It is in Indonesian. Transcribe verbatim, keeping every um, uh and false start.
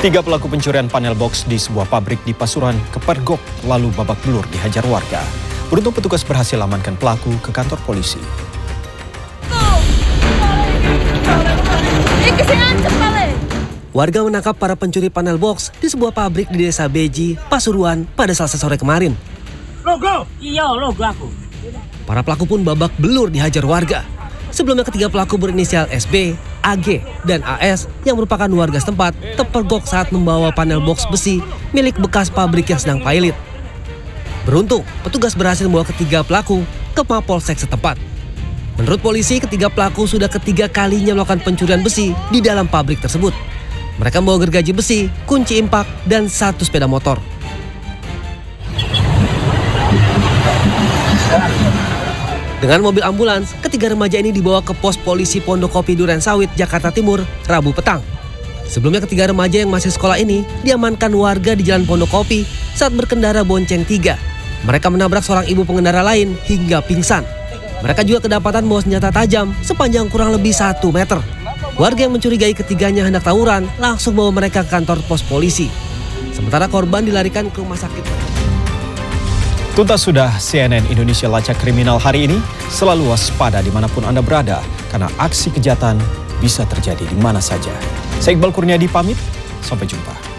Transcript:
Tiga pelaku pencurian panel box di sebuah pabrik di Pasuruan kepergok lalu babak belur dihajar warga. Beruntung petugas berhasil amankan pelaku ke kantor polisi. Warga menangkap para pencuri panel box di sebuah pabrik di Desa Beji, Pasuruan pada Selasa sore kemarin. Logo, iya logo aku. Para pelaku pun babak belur dihajar warga. Sebelumnya ketiga pelaku berinisial S B, A G, dan A S yang merupakan warga setempat terpergok saat membawa panel box besi milik bekas pabrik yang sedang pilot. Beruntung, petugas berhasil membawa ketiga pelaku ke Mapolsek setempat. Menurut polisi, ketiga pelaku sudah ketiga kalinya melakukan pencurian besi di dalam pabrik tersebut. Mereka membawa gergaji besi, kunci impak, dan satu sepeda motor. Dengan mobil ambulans, ketiga remaja ini dibawa ke pos polisi Pondokopi Durensawit, Jakarta Timur, Rabu petang. Sebelumnya ketiga remaja yang masih sekolah ini diamankan warga di Jalan Pondokopi saat berkendara bonceng tiga. Mereka menabrak seorang ibu pengendara lain hingga pingsan. Mereka juga kedapatan membawa senjata tajam sepanjang kurang lebih satu meter. Warga yang mencurigai ketiganya hendak tawuran langsung bawa mereka ke kantor pos polisi. Sementara korban dilarikan ke rumah sakit. Tuntas sudah C N N Indonesia Lacak Kriminal hari ini. Selalu waspada dimanapun Anda berada, karena aksi kejahatan bisa terjadi di mana saja. Saya Iqbal Kurniadi pamit, sampai jumpa.